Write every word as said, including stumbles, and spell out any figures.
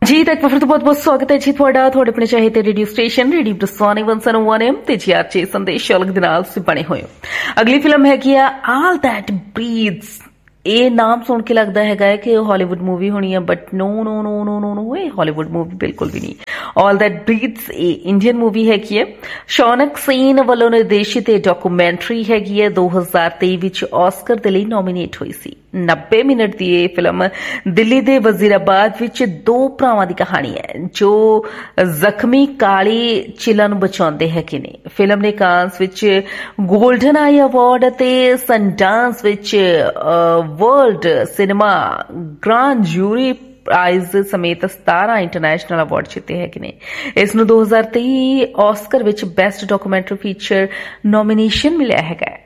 जी तो एक बार फिर तो बहुत बहुत स्वागत है जी ਤੁਹਾਡਾ ਤੁਹਾਡੇ ਆਪਣੇ ਚਾਹੇ ਤੇ ਰੇਡੀਓ ਸਟੇਸ਼ਨ ਰੇਡੀਓ ਬਰਸਾਨੇ ਇੱਕ ਸੌ ਇੱਕ ਐਮ ਤੇ ਜੀ ਆਰ ਛੇ ਸੰਦੇਸ਼ ਅਲਗ ਦੇ ਨਾਲ ਸੇ ਬਣੇ ਹੋਏ ਹੋ। ਅਗਲੀ ਫਿਲਮ ਹੈਗੀ ਆ ਆਲ ਦੈਟ ਬਰੀਥਸ। ਇਹ ਨਾਮ ਸੁਣ ਕੇ ਲੱਗਦਾ ਹੈਗਾ ਹੈ ਕਿ ਹਾਲੀਵੁੱਡ ਮੂਵੀ ਹੋਣੀ ਹੈ, ਬਟ ਨੋ ਨੋ ਨੋ ਨੋ ਨੋ ਨੋ ਇਹ ਹਾਲੀਵੁੱਡ ਮੂਵੀ ਬਿਲਕੁਲ ਵੀ ਨਹੀਂ। ਆਲ ਦੈਟ ਬਰੀਥਸ ਇਹ ਇੰਡੀਅਨ ਮੂਵੀ ਹੈਗੀ ਹੈ। ਸ਼ੌਨਕ ਸੇਨ ਵੱਲੋਂ ਨਿਰਦੇਸ਼ਿਤ ਇਹ ਡਾਕੂਮੈਂਟਰੀ ਹੈਗੀ ਹੈ। ਦੋ ਹਜ਼ਾਰ ਤੇਈ ਵਿੱਚ ਆਸਕਰ ਦੇ ਲਈ ਨੋਮੀਨੇਟ ਹੋਈ ਸੀ। ਨੱਬੇ ਮਿੰਟ ਦੀ ਇਹ ਫਿਲਮ ਦਿੱਲੀ ਦੇ ਵਜ਼ੀਰਾਬਾਦ ਵਿੱਚ ਦੋ ਭਰਾਵਾਂ ਦੀ ਕਹਾਣੀ ਹੈ ਜੋ ਜ਼ਖਮੀ ਕਾਲੀ ਚਿੱਲਾਂ ਨੂੰ ਬਚਾਉਂਦੇ ਹੈਗੇ ਨੇ। ਫਿਲਮ ਨੇ ਕਾਂਸ ਵਿੱਚ ਗੋਲਡਨ ਆਈ ਅਵਾਰਡ ਅਤੇ ਸਨਡਾਂਸ ਵਿੱਚ ਵਰਲਡ ਸਿਨੇਮਾ ਗ੍ਰਾਂਡ ਜੂਰੀ ਪ੍ਰਾਈਜ਼ ਸਮੇਤ ਸਤਾਰਾਂ ਇੰਟਰਨੈਸ਼ਨਲ ਅਵਾਰਡ ਜਿੱਤੇ ਹੈਗੇ ਨੇ। ਇਸ ਨੂੰ ਦੋ ਹਜ਼ਾਰ ਤੇਈ ਆਸਕਰ ਵਿੱਚ ਬੈਸਟ ਡਾਕੂਮੈਂਟਰੀ ਫੀਚਰ ਨੋਮੀਨੇਸ਼ਨ ਮਿਲਿਆ ਹੈਗਾ।